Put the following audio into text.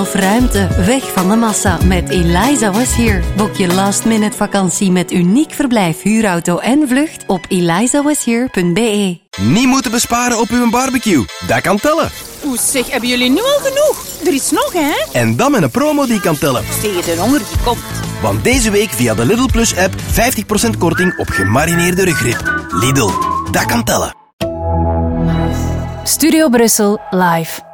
Of ruimte, weg van de massa met Eliza Was Here. Boek je last-minute vakantie met uniek verblijf, huurauto en vlucht op elizawashere.be. Niet moeten besparen op uw barbecue. Dat kan tellen. Oeh, zeg, hebben jullie nu al genoeg? Er is nog, hè? En dan met een promo die kan tellen. Tegen de honger die komt. Want deze week via de Lidl Plus app 50% korting op gemarineerde rugrib. Lidl, dat kan tellen. Studio Brussel live.